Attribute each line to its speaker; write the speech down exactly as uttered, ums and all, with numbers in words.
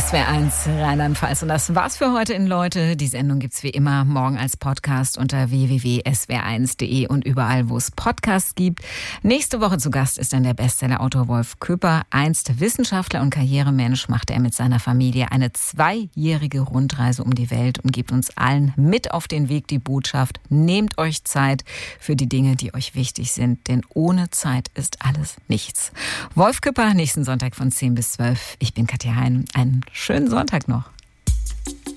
Speaker 1: S W R eins Rheinland-Pfalz. Und das war's für heute in Leute. Die Sendung gibt's wie immer morgen als Podcast unter w w w punkt s w r eins punkt d e und überall, wo es Podcasts gibt. Nächste Woche zu Gast ist dann der Bestsellerautor Wolf Küpper. Einst Wissenschaftler und Karrieremensch, machte er mit seiner Familie eine zweijährige Rundreise um die Welt und gibt uns allen mit auf den Weg die Botschaft: Nehmt euch Zeit für die Dinge, die euch wichtig sind, denn ohne Zeit ist alles nichts. Wolf Küpper, nächsten Sonntag von zehn bis zwölf. Ich bin Katja Hein. Einen schönen Sonntag noch.